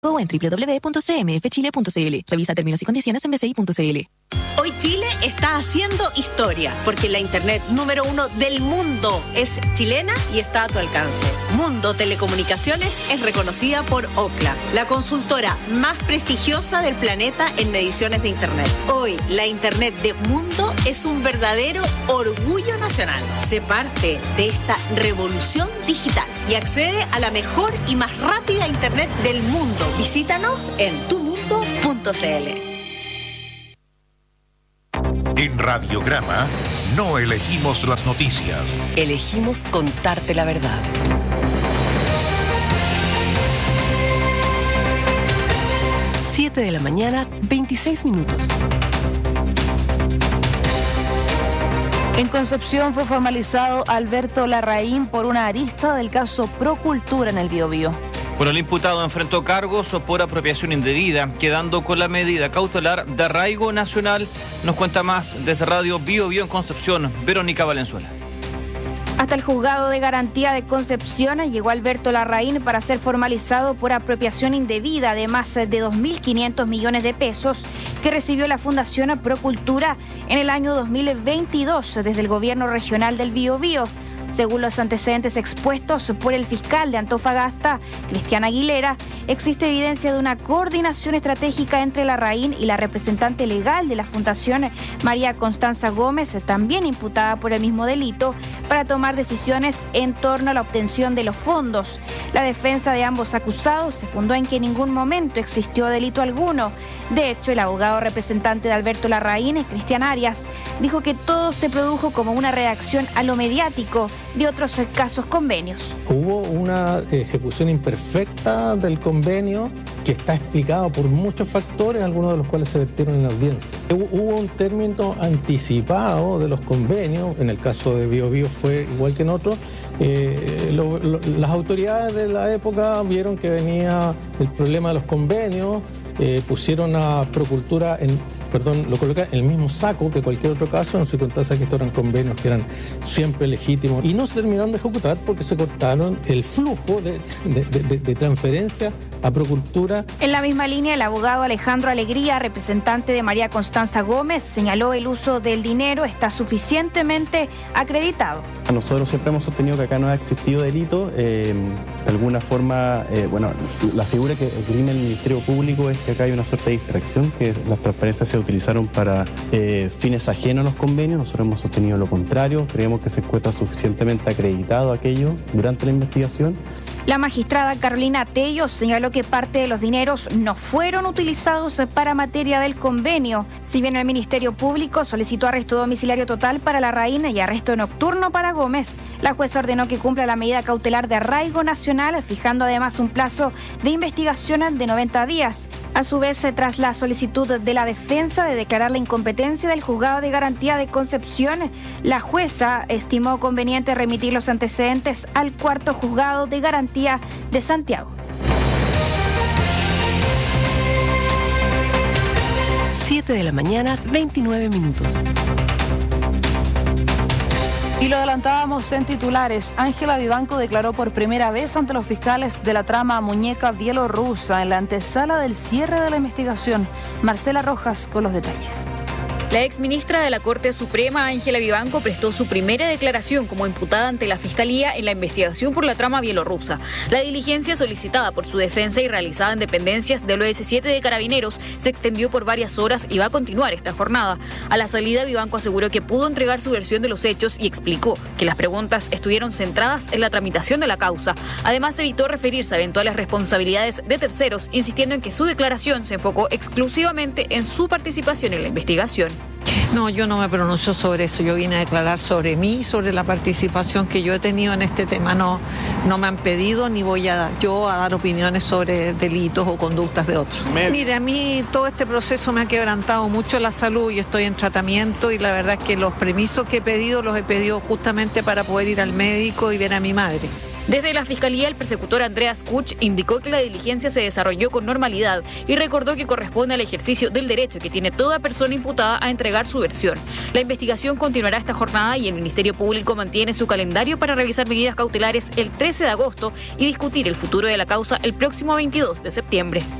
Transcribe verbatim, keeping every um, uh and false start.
o en doble u doble u doble u punto c m f chile punto c l. Revisa términos y condiciones en b c i punto c l. Hoy Chile está haciendo historia, porque la internet número uno del mundo es chilena y está a tu alcance. Mundo Telecomunicaciones es reconocida por Ookla, la consultora más prestigiosa del planeta en mediciones de internet. Hoy, la internet de Mundo es un verdadero orgullo nacional. Sé parte de esta revolución digital y accede a la mejor y más rápida internet del mundo. Visítanos en tu mundo punto c l. En Radiograma no elegimos las noticias. Elegimos contarte la verdad. siete de la mañana, veintiséis minutos. En Concepción fue formalizado Alberto Larraín por una arista del caso Procultura en el Biobío. Bueno, el imputado enfrentó cargos por apropiación indebida, quedando con la medida cautelar de arraigo nacional. Nos cuenta más desde Radio Bio Bio en Concepción, Verónica Valenzuela. Hasta el juzgado de garantía de Concepción llegó Alberto Larraín para ser formalizado por apropiación indebida de más de dos mil quinientos millones de pesos que recibió la Fundación Procultura en el año dos mil veintidós desde el gobierno regional del Biobío. Según los antecedentes expuestos por el fiscal de Antofagasta, Cristian Aguilera, existe evidencia de una coordinación estratégica entre Larraín y la representante legal de la Fundación, María Constanza Gómez, también imputada por el mismo delito, para tomar decisiones en torno a la obtención de los fondos. La defensa de ambos acusados se fundó en que en ningún momento existió delito alguno. De hecho, el abogado representante de Alberto Larraín, Cristian Arias, dijo que todo se produjo como una reacción a lo mediático de otros casos convenios. Hubo una ejecución imperfecta del convenio que está explicado por muchos factores, algunos de los cuales se vertieron en la audiencia. Hubo un término anticipado de los convenios, en el caso de Bio Bio fue igual que en otros. Eh, lo, lo, las autoridades de la época vieron que venía el problema de los convenios, eh, pusieron a Procultura en, perdón, lo colocaron en el mismo saco que cualquier otro caso, en circunstancias que estos eran convenios que eran siempre legítimos, y no se terminaron de ejecutar porque se cortaron el flujo de, de, de, de transferencia a Procultura. En la misma línea, el abogado Alejandro Alegría, representante de María Constanza Gómez, señaló el uso del dinero está suficientemente acreditado. Nosotros siempre hemos sostenido que acá no ha existido delito. Eh, de alguna forma, eh, bueno, la figura que esgrime el Ministerio Público es que acá hay una suerte de distracción, que las transferencias se utilizaron para eh, fines ajenos a los convenios. Nosotros hemos sostenido lo contrario. Creemos que se encuentra suficientemente acreditado aquello durante la investigación. La magistrada Carolina Tello señaló que parte de los dineros no fueron utilizados para materia del convenio. Si bien el Ministerio Público solicitó arresto domiciliario total para Larraín y arresto nocturno para Gómez, la jueza ordenó que cumpla la medida cautelar de arraigo nacional, fijando además un plazo de investigación de noventa días. A su vez, tras la solicitud de la defensa de declarar la incompetencia del juzgado de garantía de Concepción, la jueza estimó conveniente remitir los antecedentes al cuarto juzgado de garantía de Santiago. siete de la mañana, veintinueve minutos. Y lo adelantábamos en titulares. Ángela Vivanco declaró por primera vez ante los fiscales de la trama muñeca bielorrusa en la antesala del cierre de la investigación. Marcela Rojas con los detalles. La exministra de la Corte Suprema, Ángela Vivanco, prestó su primera declaración como imputada ante la Fiscalía en la investigación por la trama bielorrusa. La diligencia solicitada por su defensa y realizada en dependencias del O S siete de Carabineros se extendió por varias horas y va a continuar esta jornada. A la salida, Vivanco aseguró que pudo entregar su versión de los hechos y explicó que las preguntas estuvieron centradas en la tramitación de la causa. Además, evitó referirse a eventuales responsabilidades de terceros, insistiendo en que su declaración se enfocó exclusivamente en su participación en la investigación. No, yo no me pronuncio sobre eso. Yo vine a declarar sobre mí, sobre la participación que yo he tenido en este tema. No, no me han pedido ni voy a yo a dar opiniones sobre delitos o conductas de otros. Me... Mire, a mí todo este proceso me ha quebrantado mucho la salud y estoy en tratamiento y la verdad es que los permisos que he pedido los he pedido justamente para poder ir al médico y ver a mi madre. Desde la Fiscalía, el persecutor Andreas Kuch indicó que la diligencia se desarrolló con normalidad y recordó que corresponde al ejercicio del derecho que tiene toda persona imputada a entregar su versión. La investigación continuará esta jornada y el Ministerio Público mantiene su calendario para revisar medidas cautelares el trece de agosto y discutir el futuro de la causa el próximo veintidós de septiembre.